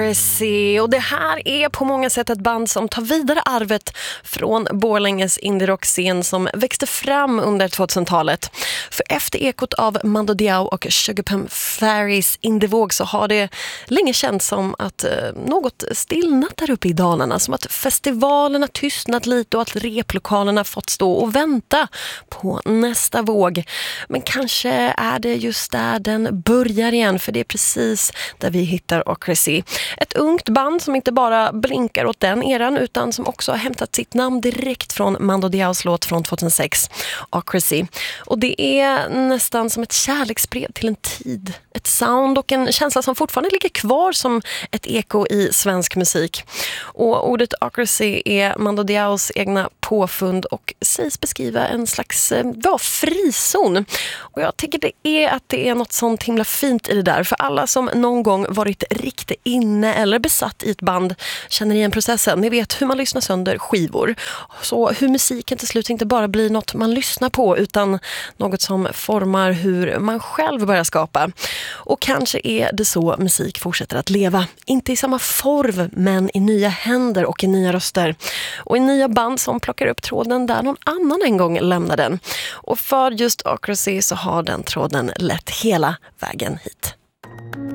Och det här är på många sätt ett band som tar vidare arvet från Borlänges indie-rock-scen som växte fram under 2000-talet. För efter ekot av Mando Diao och Sugar Plum Fairies indievåg så har det länge känts som att något stillnat där uppe i Dalarna. Som att festivalerna tystnat lite och att replokalerna fått stå och vänta på nästa våg. Men kanske är det just där den börjar igen, för det är precis där vi hittar Ocracy. Ett ungt band som inte bara blinkar åt den eran utan som också har hämtat sitt namn direkt från Mando Diaos låt från 2006, Ocracy. Och det är nästan som ett kärleksbrev till en tid, ett sound och en känsla som fortfarande ligger kvar som ett eko i svensk musik. Och ordet Ocracy är Mando Diaos egna påfund och sägs beskriva en slags frizon. Och jag tycker det är något sånt himla fint i det där. För alla som någon gång varit riktigt inne eller besatt i ett band känner igen processen. Ni vet hur man lyssnar sönder skivor. Så hur musiken till slut inte bara blir något man lyssnar på utan något som formar hur man själv börjar skapa. Och kanske är det så musik fortsätter att leva. Inte i samma form men i nya händer och i nya röster. Och i nya band som plockar upp tråden där någon annan en gång lämnade den. Och för just Ocracy så har den tråden lett hela vägen hit.